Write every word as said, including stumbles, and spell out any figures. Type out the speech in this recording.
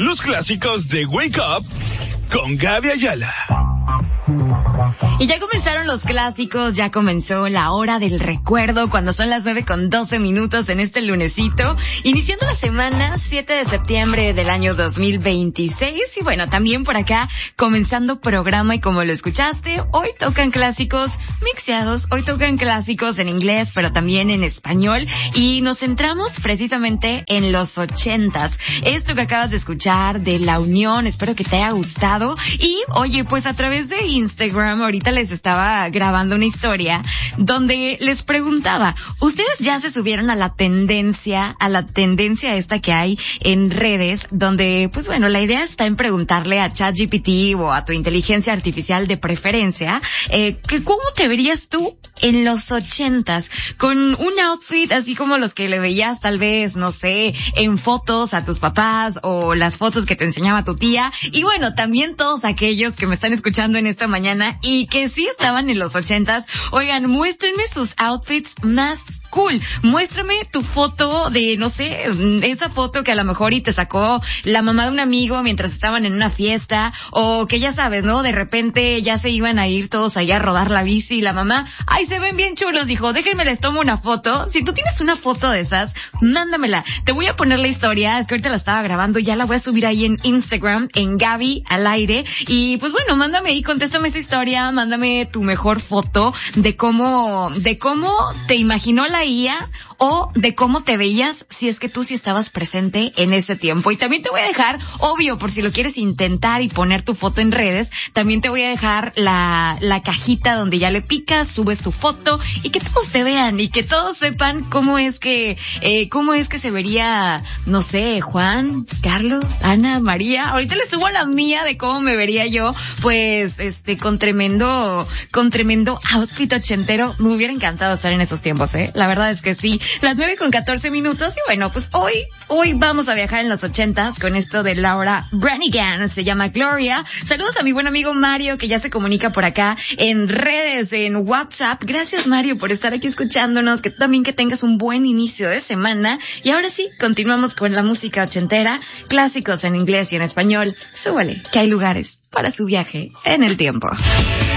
los clásicos de Wake Up con Gaby Ayala. Y ya comenzaron los clásicos, ya comenzó la hora del recuerdo cuando son las nueve con doce minutos en este lunesito, iniciando la semana siete de septiembre del año dos mil veintiséis. Y bueno, también por acá comenzando programa, y como lo escuchaste, hoy tocan clásicos mixeados, hoy tocan clásicos en inglés pero también en español, y nos centramos precisamente en los ochentas. Esto que acabas de escuchar de La Unión, espero que te haya gustado. Y oye, pues a través de Instagram ahorita les estaba grabando una historia donde les preguntaba, ¿ustedes ya se subieron a la tendencia, a la tendencia esta que hay en redes, donde, pues bueno, la idea está en preguntarle a ChatGPT o a tu inteligencia artificial de preferencia, eh, que cómo te verías tú en los ochentas, con un outfit así como los que le veías tal vez, no sé, en fotos a tus papás o las fotos que te enseñaba tu tía? Y bueno, también todos aquellos que me están escuchando en esta mañana y que sí estaban en los ochentas, oigan, muéstrenme sus outfits más cool. Muéstrame tu foto de, no sé, esa foto que a lo mejor y te sacó la mamá de un amigo mientras estaban en una fiesta, o que ya sabes, ¿no? De repente ya se iban a ir todos allá a rodar la bici y la mamá, ay, se ven bien chulos, dijo, déjenme les tomo una foto. Si tú tienes una foto de esas, mándamela. Te voy a poner la historia, es que ahorita la estaba grabando, ya la voy a subir ahí en Instagram, en Gaby al aire. Y pues bueno, mándame ahí, contéstame esa historia, mándame tu mejor foto de cómo, de cómo te imaginó la I A, o de cómo te veías si es que tú sí estabas presente en ese tiempo. Y también te voy a dejar, obvio, por si lo quieres intentar y poner tu foto en redes, también te voy a dejar la, la cajita donde ya le picas, subes tu foto y que todos te vean y que todos sepan cómo es que, eh, cómo es que se vería, no sé, Juan, Carlos, Ana, María. Ahorita les subo la mía de cómo me vería yo, pues, este, con tremendo, con tremendo outfit ochentero. Me hubiera encantado estar en esos tiempos, eh. La verdad es que sí. Las nueve con catorce minutos, y bueno, pues hoy, hoy vamos a viajar en los ochentas con esto de Laura Branigan, se llama Gloria. Saludos a mi buen amigo Mario, que ya se comunica por acá en redes, en WhatsApp. Gracias, Mario, por estar aquí escuchándonos, que tú también que tengas un buen inicio de semana. Y ahora sí, continuamos con la música ochentera, clásicos en inglés y en español. Súbale, que hay lugares para su viaje en el tiempo.